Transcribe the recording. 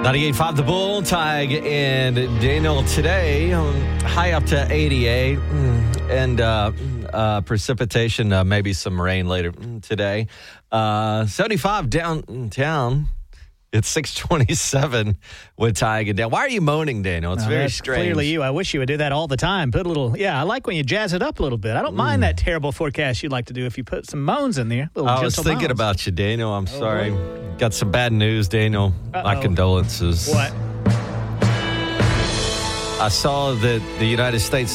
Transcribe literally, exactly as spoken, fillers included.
ninety-eight point five The Bull, Tig and Daniel today. Um, high up to eighty-eight. Mm, and uh, uh, precipitation, uh, maybe some rain later today. Uh, seventy-five downtown. It's six twenty-seven with Tig and Daniel. Why are you moaning, Daniel? It's No, very that's strange. Clearly you. I wish you would do that all the time. Put a little, yeah, I like when you jazz it up a little bit. I don't mind that terrible forecast you'd like to do if you put some moans in there. Little I was gentle thinking moans. about you, Daniel. I'm Oh, sorry. boy. Got some bad news, Daniel. My Uh-oh. condolences. What? I saw that the United States